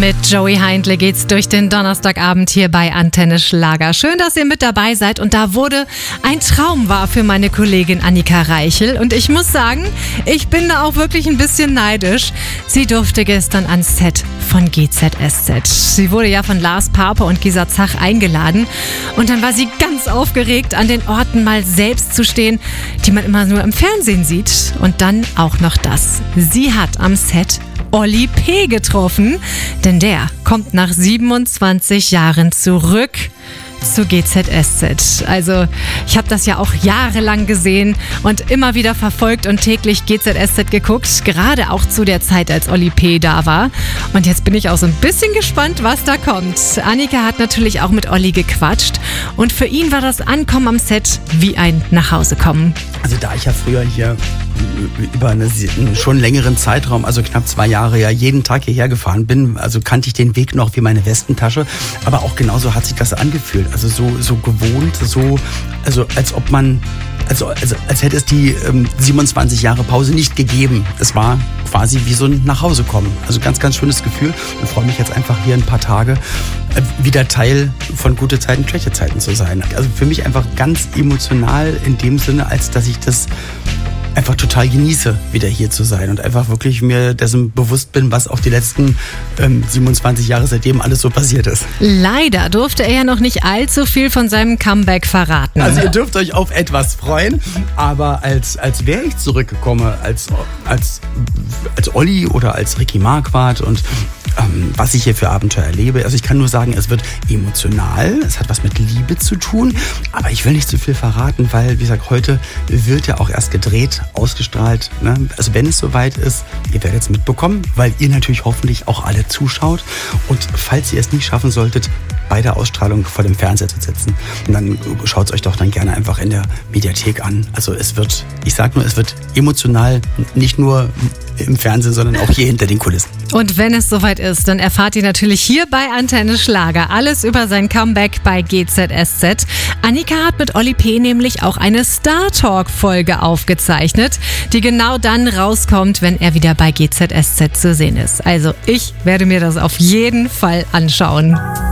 Mit Joey Heindle geht's durch den Donnerstagabend hier bei Antenne Schlager. Schön, dass ihr mit dabei seid und da wurde ein Traum wahr für meine Kollegin Annika Reichel. Und ich muss sagen, ich bin da auch wirklich ein bisschen neidisch. Sie durfte gestern ans Set von GZSZ. Sie wurde ja von Lars Pape und Gisa Zach eingeladen und dann war sie ganz aufgeregt, an den Orten mal selbst zu stehen, die man immer nur im Fernsehen sieht. Und dann auch noch das. Sie hat am Set Oli P. getroffen, denn der kommt nach 27 Jahren zurück zu GZSZ. Also ich habe das ja auch jahrelang gesehen und immer wieder verfolgt und täglich GZSZ geguckt, gerade auch zu der Zeit, als Oli P. da war. Und jetzt bin ich auch so ein bisschen gespannt, was da kommt. Annika hat natürlich auch mit Olli gequatscht und für ihn war das Ankommen am Set wie ein Nachhausekommen. Also da ich ja früher hier über einen schon längeren Zeitraum, also knapp 2 Jahre, ja jeden Tag hierher gefahren bin, also kannte ich den Weg noch wie meine Westentasche, aber auch genauso hat sich das angefühlt, also so gewohnt, also als ob man, als hätte es die 27 Jahre Pause nicht gegeben. Es war quasi wie so ein Nachhausekommen, also ganz, ganz schönes Gefühl und freue mich jetzt einfach hier ein paar Tage wieder Teil von gute Zeiten, schlechte Zeiten zu sein. Also für mich einfach ganz emotional in dem Sinne, als dass ich das einfach total genieße, wieder hier zu sein und einfach wirklich mir dessen bewusst bin, was auch die letzten 27 Jahre seitdem alles so passiert ist. Leider durfte er ja noch nicht allzu viel von seinem Comeback verraten. Also ihr dürft euch auf etwas freuen, aber als wäre ich zurückgekommen, als Olli oder als Ricky Marquardt und was ich hier für Abenteuer erlebe. Also ich kann nur sagen, es wird emotional, es hat was mit Liebe zu tun, aber ich will nicht zu viel verraten, weil, wie gesagt, heute wird ja auch erst gedreht, ausgestrahlt. Ne? Also wenn es soweit ist, ihr werdet es mitbekommen, weil ihr natürlich hoffentlich auch alle zuschaut und falls ihr es nicht schaffen solltet, bei der Ausstrahlung vor dem Fernseher zu sitzen, dann schaut es euch doch dann gerne einfach in der Mediathek an. Also es wird emotional, nicht nur im Fernsehen, sondern auch hier hinter den Kulissen. Und wenn es soweit ist, dann erfahrt ihr natürlich hier bei Antenne Schlager alles über sein Comeback bei GZSZ. Annika hat mit Oli P. nämlich auch eine Star Talk-Folge aufgezeichnet, die genau dann rauskommt, wenn er wieder bei GZSZ zu sehen ist. Also ich werde mir das auf jeden Fall anschauen.